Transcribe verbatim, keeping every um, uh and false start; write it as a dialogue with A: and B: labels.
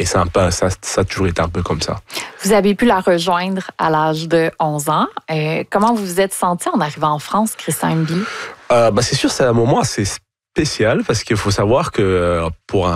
A: c'est un peu, ça, ça a toujours été un peu comme ça.
B: Vous avez pu la rejoindre à l'âge de onze ans. Euh, comment vous vous êtes senti en arrivant en France, Christian M'Billy?
A: Euh, bah, c'est sûr, c'est un moment assez spécial parce qu'il faut savoir que pour un